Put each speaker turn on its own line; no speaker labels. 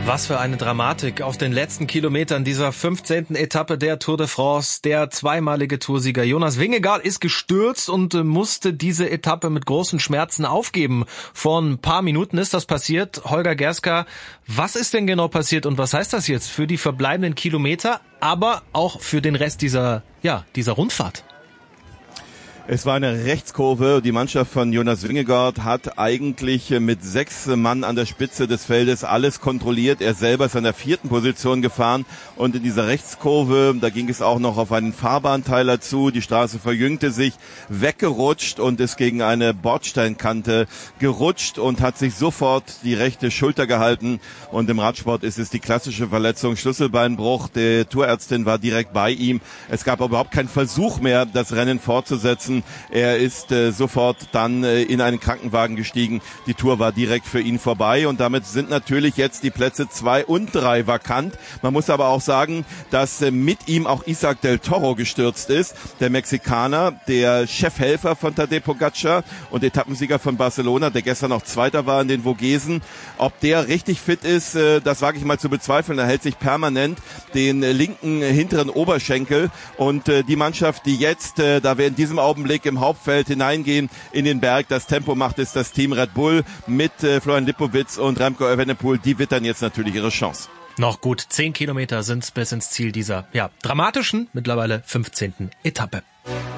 Was für eine Dramatik auf den letzten Kilometern dieser 15. Etappe der Tour de France. Der zweimalige Toursieger Jonas Vingegaard ist gestürzt und musste diese Etappe mit großen Schmerzen aufgeben. Vor ein paar Minuten ist das passiert. Holger Gerska, was ist denn genau passiert und was heißt das jetzt für die verbleibenden Kilometer, aber auch für den Rest dieser Rundfahrt?
Es war eine Rechtskurve. Die Mannschaft von Jonas Vingegaard hat eigentlich mit 6 Mann an der Spitze des Feldes alles kontrolliert. Er selber ist an der 4. Position gefahren und in dieser Rechtskurve, da ging es auch noch auf einen Fahrbahnteiler zu. Die Straße verjüngte sich, weggerutscht und ist gegen eine Bordsteinkante gerutscht und hat sich sofort die rechte Schulter gehalten. Und im Radsport ist es die klassische Verletzung, Schlüsselbeinbruch. Die Tourärztin war direkt bei ihm. Es gab überhaupt keinen Versuch mehr, das Rennen fortzusetzen. Er ist sofort dann in einen Krankenwagen gestiegen. Die Tour war direkt für ihn vorbei und damit sind natürlich jetzt die Plätze 2 und 3 vakant. Man muss aber auch sagen, dass mit ihm auch Isaac del Toro gestürzt ist. Der Mexikaner, der Chefhelfer von Tadej Pogačar und Etappensieger von Barcelona, der gestern noch Zweiter war in den Vogesen. Ob der richtig fit ist, das wage ich mal zu bezweifeln. Er hält sich permanent den linken hinteren Oberschenkel und die Mannschaft, die jetzt, da wir in diesem Augenblick im Hauptfeld hineingehen in den Berg, das Tempo macht, ist das Team Red Bull mit Florian Lipowitz und Remco Evenepoel. Die wittern jetzt natürlich ihre Chance.
Noch gut 10 Kilometer sind's bis ins Ziel dieser dramatischen, mittlerweile 15. Etappe.